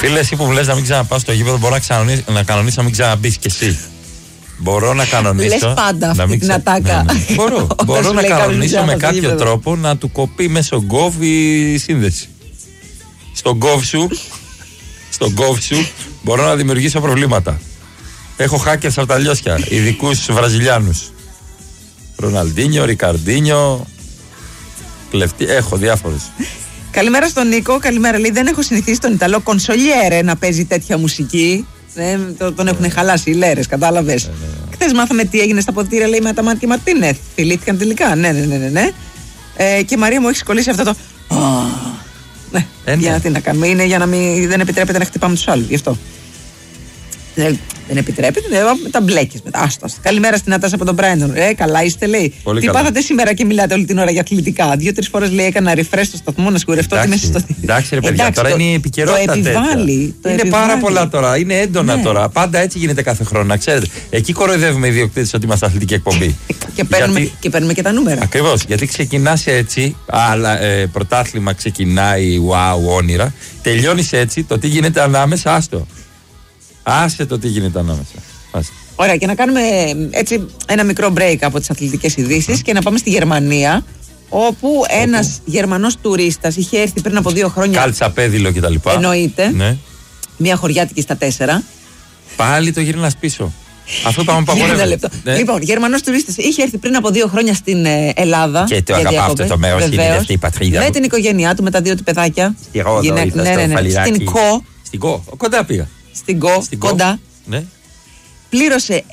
Φίλε, εσύ που μου λες να μην ξαναπάω στο γήπεδο, μπορώ να κανονίσω να μην ξαναμπείς κι εσύ. Μπορώ να κανονίσω. Λες πάντα αυτή την ατάκα. Ναι. Μπορώ να κανονίσω με κάποιο τρόπο να του κοπεί μέσω γκοβ η σύνδεση. Στον γκοβ σου μπορώ να δημιουργήσω προβλήματα. Έχω hackers από τα λιώσια, ειδικούς Βραζιλιάνους. Ροναλντίνιο, Ρικαρντίνιο. Κλεφτή, έχω διάφορες. Καλημέρα στον Νίκο. Καλημέρα, λέει. Δεν έχω συνηθίσει τον Ιταλό κονσολιέρε να παίζει τέτοια μουσική. Τον έχουν χαλάσει οι λέρες, κατάλαβες. Χθες μάθαμε τι έγινε στα ποδητήρια, λέει, με τα Μάτια Μαρτίνεθ. Φιλήθηκαν τελικά. Ναι. Και η Μαρία μου έχει σκολίσει αυτό το. Για τι να κάνουμε, είναι για να μην. Δεν επιτρέπεται να χτυπάμε τους άλλους. Γι' αυτό. Δεν επιτρέπεται, τα μπλέκες μετά. Άστα. Καλημέρα στην Ατάσα από τον Μπράιντον. Καλά είστε, λέει. Πολύ τι καλά. Πάθατε σήμερα και μιλάτε όλη την ώρα για αθλητικά. 2-3 φορές, λέει, έκανα refresh στο σταθμό να σκουρευτώ ότι μέσα στο. Εντάξει, ρε παιδιά, τώρα είναι η επικαιρότητα. Το επιβάλλει. Είναι πάρα πολλά τώρα. Είναι έντονα τώρα. Πάντα έτσι γίνεται κάθε χρόνο, να ξέρετε. Εκεί κοροϊδεύουμε οι ιδιοκτήτες ότι είμαστε αθλητική εκπομπή. Και παίρνουμε και τα νούμερα. Ακριβώς. Γιατί ξεκινάς έτσι, αλλά πρωτάθλημα ξεκινάει, wow, όνειρα. Τελειώνεις έτσι, το τι γίνεται ανάμεσα, άστο. Άσε το τι γίνεται ανάμεσα. Άσε. Ωραία, και να κάνουμε έτσι ένα μικρό break από τις αθλητικές ειδήσεις και να πάμε στη Γερμανία, όπου ένας Γερμανός τουρίστας είχε έρθει πριν από 2 χρόνια. Κάλτσα, πέδιλο κτλ. Εννοείται. Ναι. Μια χωριάτικη στα 4. Πάλι το γυρνάς πίσω. Αυτό είπαμε παγορεύεται. Ναι. Λοιπόν, Γερμανός τουρίστας είχε έρθει πριν από 2 χρόνια στην Ελλάδα. Και το αγαπάω αυτό το μέρος, είναι αυτή η πατρίδα. Με την οικογένειά του, με τα 2 του παιδάκια. Στη Ρόδο, Στην Κο. Στην Κο, κοντά πήγα. Στην Κο, κοντά. Ναι. Πλήρωσε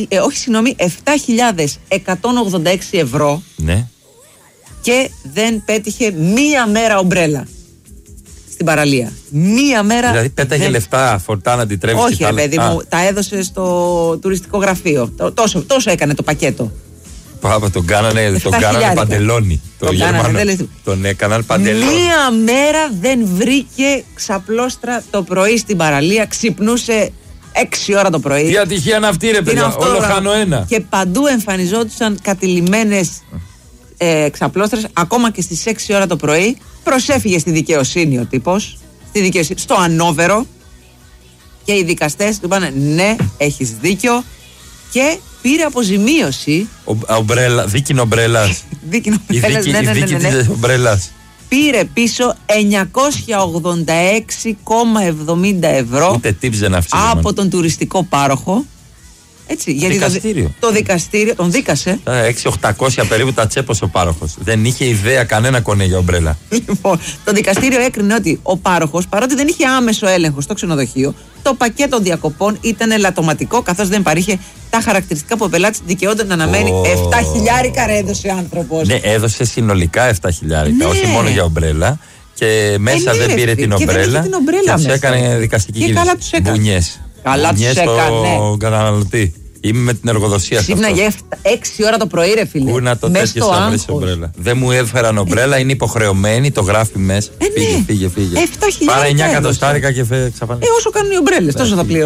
7.186 ευρώ. Ναι. Και δεν πέτυχε μία μέρα ομπρέλα στην παραλία. Μία μέρα. Δηλαδή πέταγε λεφτά φορτά να αντιτρέψει. Όχι, ρε παιδί μου, τα έδωσε στο τουριστικό γραφείο. Τόσο έκανε το πακέτο. Πάπα, τον κάνανε παντελόνι. Τον έκαναν παντελόνι. Μία μέρα δεν βρήκε ξαπλώστρα το πρωί στην παραλία. Ξυπνούσε 6 ώρα το πρωί. Τι ατυχία να αυτή, ρε παιδιά. Όλο χάνω ένα. Και παντού εμφανιζόντουσαν κατηλημμένες ξαπλώστρες. Ακόμα και στις 6 ώρα το πρωί. Προσέφυγε στη δικαιοσύνη ο τύπος. Στο Ανόβερο. Και οι δικαστές του είπαν ναι, έχεις δίκιο. Και πήρε αποζημίωση. Δίκη ομπρέλας. Δίκη της ομπρέλας. Πήρε πίσω 986,70 ευρώ. Ούτε tips δεν από τον τουριστικό πάροχο. Έτσι, γιατί το δικαστήριο τον δίκασε. 6.800 περίπου τα τσέπωσε ο πάροχος. Δεν είχε ιδέα κανένα κονέ για ομπρέλα. Λοιπόν, το δικαστήριο έκρινε ότι ο πάροχος, παρότι δεν είχε άμεσο έλεγχο στο ξενοδοχείο, το πακέτο διακοπών ήταν ελαττωματικό, καθώς δεν παρήχε τα χαρακτηριστικά που ο πελάτης δικαιόταν να αναμένει. 7.000 έδωσε ο άνθρωπος. Ναι, έδωσε συνολικά 7.000, όχι μόνο για ομπρέλα. Και μέσα δεν πήρε την ομπρέλα. Και τους έκανε δικαστική κίνηση. Μπουνιές. Καλά τους έκανε. Στον καταναλωτή. Είμαι με την εργοδοσία σας. Σύμφωνα 6 ώρα το πρωί, ρε φίλε. Πού να το τέτοιο θα βρεις ομπρέλα. Δεν μου έφεραν ομπρέλα, είναι υποχρεωμένη, το γράφει μέσα. Φύγε. 7.000. Πάρε 9 εκατοστάρικα και ξαφανίστηκε. Όσο κάνουν οι ομπρέλες, τόσο θα πληρώνουν.